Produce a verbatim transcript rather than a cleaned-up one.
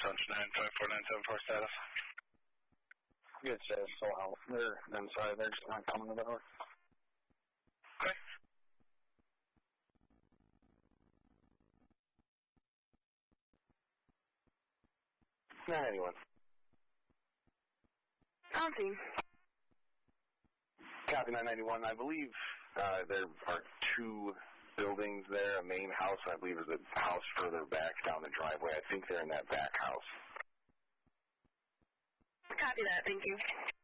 Touch nine five four nine seven four status. Good status, full out. They're, I'm sorry, they're just not coming to the door. Okay. nine ninety-one. Counting. Copy nine ninety-one. I believe uh, there are two buildings there, a main house, and I believe there's a house further back down the driveway. I think they're in that back house. Copy that, thank you.